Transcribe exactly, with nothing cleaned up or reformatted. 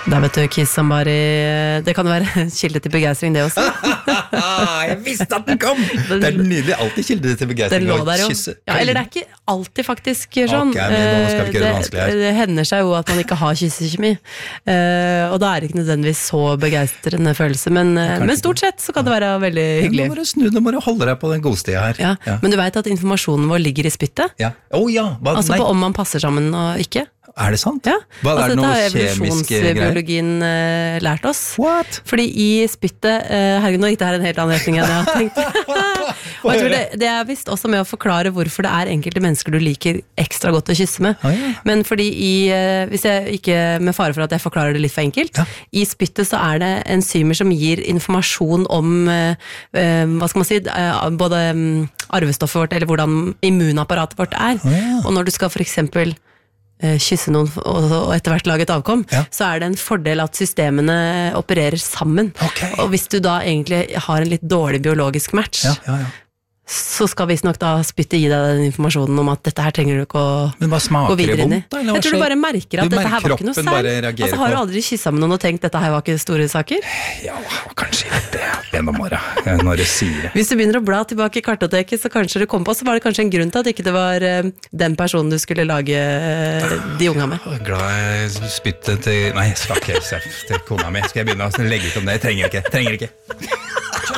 Der vet du, kiss somebody, det kan være kilde til begeistring det også. Jeg visste at den kom! Det er nydelig, alltid kilde til begeistring å kysse. Ja, eller det er ikke alltid faktisk sånn. Ok, men nå skal vi ikke gjøre det vanskelig her. Det, det hender seg jo at man ikke har kyssekjemi, uh, og da er det ikke nødvendigvis så begeistrende følelse, men, men stort sett så kan det være veldig hyggelig. Ja, nå må du snu, nå må du holde deg på den godstida her. Ja. Ja. Men du vet at informasjonen vår ligger i spyttet? Ja. Oh, ja. Hva, altså nei. På om man passer sammen og ikke? Er det sant? Ja, Hva, altså, er det noe dette har kjemiske greier? evolusjonsbiologien uh, lært oss. What? Fordi i spyttet, uh, herregud, nå gikk det her en helt annen retning enn jeg har tenkt. Og jeg tror det, det er visst også med å forklare hvorfor det er enkelte mennesker du liker ekstra godt å kysse med. Ah, ja. Men fordi i, uh, hvis jeg ikke med fare for at jeg forklarer det litt for enkelt, ja. I spyttet så er det enzymer som gir informasjon om, uh, uh, hva skal man si, uh, både um, arvestoffet vårt, eller hvordan immunapparatet vårt er. Ah, ja. Og når du skal for eksempel kysse noen og etter hvert lage et avkom, ja. Så er det en fordel at systemene opererer sammen. Okay. Og hvis du da egentlig har en litt dårlig biologisk match, ja, ja, ja. Så skal visst nok da spytte gi deg den informasjonen om at dette her trenger du ikke å gå videre inn i. Da, jeg tror du bare merker at du dette her var ikke noe særlig. Altså, har du aldri kysset med noen og tenkt dette her var ikke store saker? Ja, kanskje det gjennom året, når du sier det. Hvis du begynner å bla tilbake i kartoteket, så kanskje du kom på, så var det kanskje en grunn til at ikke det var den personen du skulle lage de unga med. Glad jeg spyttet til, nei, jeg skal ikke, til kona mi. Skal jeg begynne å legge ut om det? Jeg trenger ikke, trenger ikke.